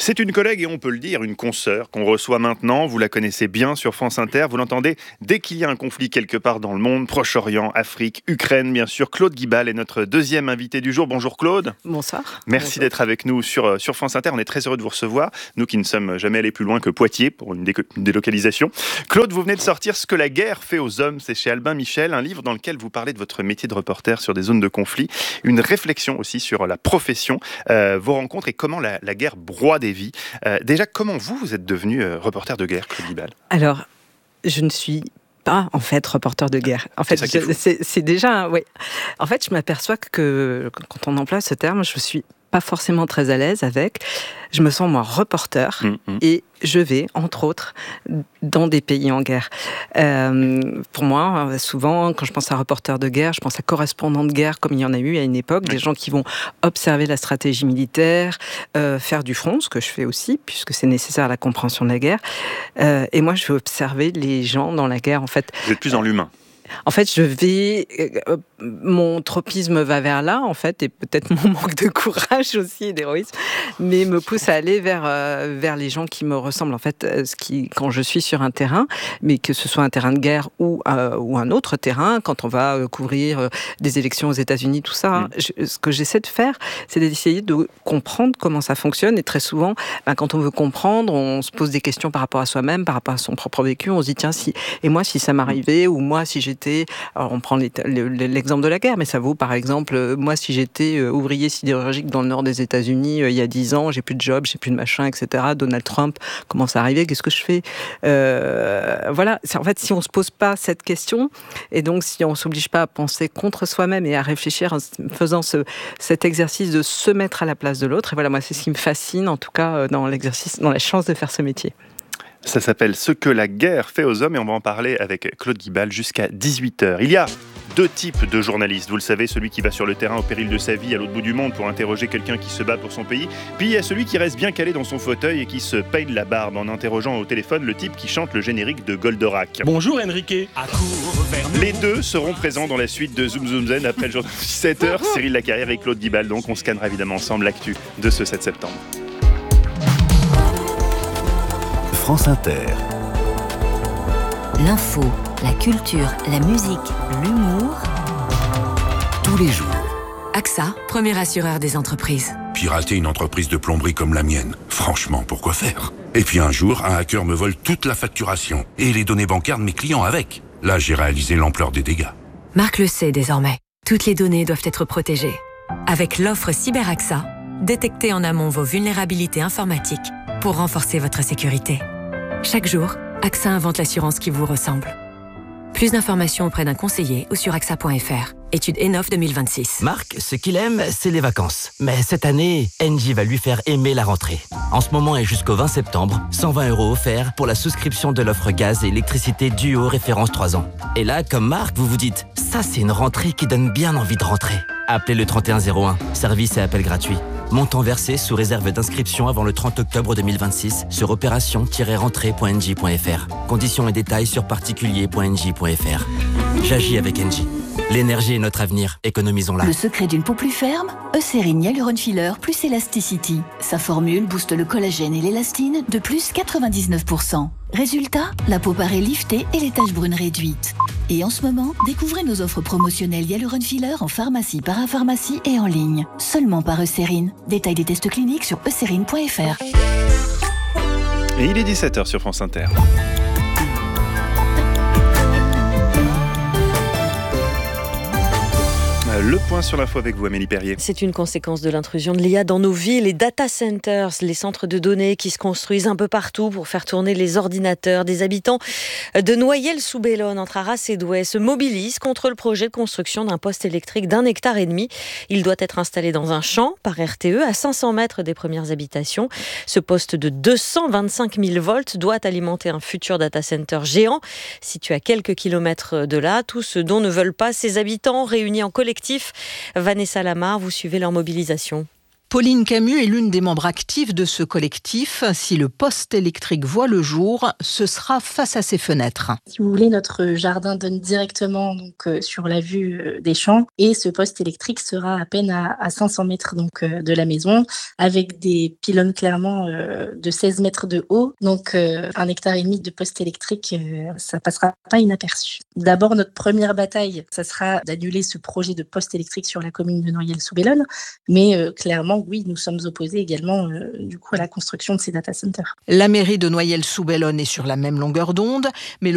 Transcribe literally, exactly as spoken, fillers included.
C'est une collègue et on peut le dire, une consoeur qu'on reçoit maintenant. Vous la connaissez bien sur France Inter. Vous l'entendez dès qu'il y a un conflit quelque part dans le monde, Proche-Orient, Afrique, Ukraine, bien sûr. Claude Guibal est notre deuxième invité du jour. Bonjour Claude. Bonsoir. Merci Bonjour. d'être avec nous sur, sur France Inter. On est très heureux de vous recevoir. Nous qui ne sommes jamais allés plus loin que Poitiers pour une, dé- une délocalisation. Claude, vous venez de sortir Ce que la guerre fait aux hommes. C'est chez Albin Michel, un livre dans lequel vous parlez de votre métier de reporter sur des zones de conflit. Une réflexion aussi sur la profession, euh, vos rencontres et comment la, la guerre broie des vies. Euh, déjà, comment vous, vous êtes devenu euh, reporter de guerre, Claude Guibal ? Alors, je ne suis pas, en fait, reporter de guerre. En fait, C'est ça qui est fou. je- c'est, c'est déjà... Oui. En fait, je m'aperçois que, quand on emploie ce terme, je suis pas forcément très à l'aise avec. Je me sens, moi, reporter. Hum, hum. Et je vais, entre autres, dans des pays en guerre. Euh, pour moi, souvent, quand je pense à reporter de guerre, je pense à correspondant de guerre, comme il y en a eu à une époque, Oui. des gens qui vont observer la stratégie militaire, euh, faire du front, ce que je fais aussi, puisque c'est nécessaire à la compréhension de la guerre. Euh, et moi, je vais observer les gens dans la guerre, en fait. Vous êtes plus dans l'humain. En fait, je vais... euh, mon tropisme va vers là, en fait, et peut-être mon manque de courage aussi et d'héroïsme, mais me pousse à aller vers, euh, vers les gens qui me ressemblent, en fait, euh, ce qui, quand je suis sur un terrain, mais que ce soit un terrain de guerre ou, euh, ou un autre terrain, quand on va euh, couvrir euh, des élections aux États-Unis, tout ça, Mmh. je- ce que j'essaie de faire, c'est d'essayer de comprendre comment ça fonctionne, et très souvent, ben, quand on veut comprendre, on se pose des questions par rapport à soi-même, par rapport à son propre vécu, on se dit, tiens, si, et moi, si ça m'arrivait, ou moi, si j'étais... Alors, on prend les- le- le- l'exemple de la guerre, mais ça vaut, par exemple, euh, moi, si j'étais euh, ouvrier sidérurgique dans le nord des États-Unis euh, il y a dix ans, j'ai plus de job, j'ai plus de machin, et cetera. Donald Trump commence à arriver, qu'est-ce que je fais ? Euh, Voilà, c'est, en fait, si on se pose pas cette question, et donc si on s'oblige pas à penser contre soi-même et à réfléchir en faisant ce, cet exercice de se mettre à la place de l'autre, et voilà, moi, c'est ce qui me fascine, en tout cas, euh, dans l'exercice, dans la chance de faire ce métier. Ça s'appelle Ce que la guerre fait aux hommes et on va en parler avec Claude Guibal jusqu'à dix-huit heures. Il y a deux types de journalistes, vous le savez, celui qui va sur le terrain au péril de sa vie à l'autre bout du monde pour interroger quelqu'un qui se bat pour son pays, puis il y a celui qui reste bien calé dans son fauteuil et qui se paye de la barbe en interrogeant au téléphone le type qui chante le générique de Goldorak. Bonjour Enrique. Les deux seront présents dans la suite de Zoom Zoom Zen après le journal de dix-sept heures. Cyril Lacarrière et Claude Guibal, donc on scannera évidemment ensemble l'actu de ce sept septembre. France Inter. L'info, la culture, la musique, l'humour. Tous les jours. A X A, premier assureur des entreprises. Pirater une entreprise de plomberie comme la mienne, franchement, pourquoi faire ? Et puis un jour, un hacker me vole toute la facturation et les données bancaires de mes clients avec. Là, j'ai réalisé l'ampleur des dégâts. Marc le sait désormais. Toutes les données doivent être protégées. Avec l'offre Cyber A X A, détectez en amont vos vulnérabilités informatiques pour renforcer votre sécurité. Chaque jour, A X A invente l'assurance qui vous ressemble. Plus d'informations auprès d'un conseiller ou sur A X A point F R. Étude Enof deux mille vingt-six. Marc, ce qu'il aime, c'est les vacances. Mais cette année, Engie va lui faire aimer la rentrée. En ce moment et jusqu'au vingt septembre, cent vingt euros offerts pour la souscription de l'offre gaz et électricité Duo référence trois ans. Et là, comme Marc, vous vous dites, ça c'est une rentrée qui donne bien envie de rentrer. Appelez le trente et un zéro un, service et appel gratuit. Montant versé sous réserve d'inscription avant le trente octobre deux mille vingt-six sur opération tiret rentrée point engie point F R. Conditions et détails sur particulier point engie point F R. J'agis avec Engie. L'énergie est notre avenir, économisons-la. Le secret d'une peau plus ferme, Eucérine Hyaluron Filler plus Elasticity. Sa formule booste le collagène et l'élastine de plus quatre-vingt-dix-neuf pour cent. Résultat, la peau paraît liftée et les taches brunes réduites. Et en ce moment, découvrez nos offres promotionnelles Hyaluron Filler en pharmacie, parapharmacie et en ligne. Seulement par Eucérine. Détail des tests cliniques sur eucérine point F R. Et il est dix-sept heures sur France Inter. Le point sur l'info avec vous, Amélie Perrier. C'est une conséquence de l'intrusion de l'I A dans nos villes. Les data centers, les centres de données qui se construisent un peu partout pour faire tourner les ordinateurs des habitants de Noyelles-sous-Bellone, entre Arras et Douai, se mobilisent contre le projet de construction d'un poste électrique d'un hectare et demi. Il doit être installé dans un champ par R T E à cinq cents mètres des premières habitations. Ce poste de deux cent vingt-cinq mille volts doit alimenter un futur data center géant situé à quelques kilomètres de là. Tout ce dont ne veulent pas ces habitants réunis en collectif. Vanessa Lamar, vous suivez leur mobilisation. Pauline Camus est l'une des membres actives de ce collectif. Si le poste électrique voit le jour, ce sera face à ses fenêtres. Si vous voulez, notre jardin donne directement donc, euh, sur la vue euh, des champs et ce poste électrique sera à peine à, à cinq cents mètres donc, euh, de la maison avec des pylônes clairement euh, de seize mètres de haut. Donc euh, un hectare et demi de poste électrique, euh, ça passera pas inaperçu. D'abord, notre première bataille, ça sera d'annuler ce projet de poste électrique sur la commune de Noyelles-sous-Bellone. Mais euh, clairement, oui, nous sommes opposés également euh, du coup à la construction de ces data centers. La mairie de Noyelles-sous-Bellone est sur la même longueur d'onde, mais le